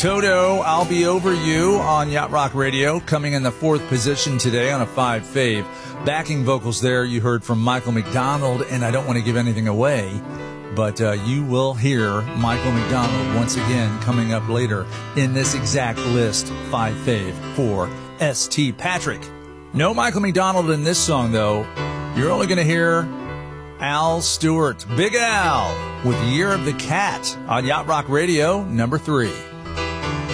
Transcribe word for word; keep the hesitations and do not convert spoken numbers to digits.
Toto, I'll Be Over You on Yacht Rock Radio, coming in the fourth position today on a five fave. Backing vocals there you heard from Michael McDonald, and I don't want to give anything away, but uh, you will hear Michael McDonald once again coming up later in this exact list, five fave for S T Patrick. No Michael McDonald in this song, though. You're only going to hear Al Stewart, Big Al, with Year of the Cat on Yacht Rock Radio, number three.